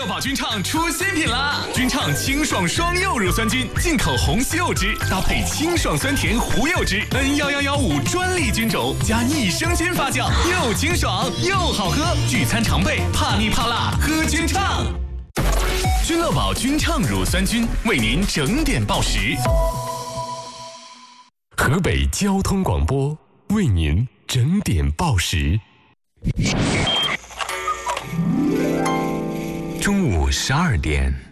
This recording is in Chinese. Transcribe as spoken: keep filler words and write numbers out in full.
乐宝君畅出新品啦！君畅清爽双柚乳酸菌，进口红西柚汁，搭配清爽酸甜胡柚汁 ，N 一一一五专利菌种，加益生菌发酵，又清爽又好喝。聚餐常备，怕腻怕辣，喝君畅。君乐宝君畅乳酸菌为您整点报时。 河北交通广播为您整点报时。中午十二点。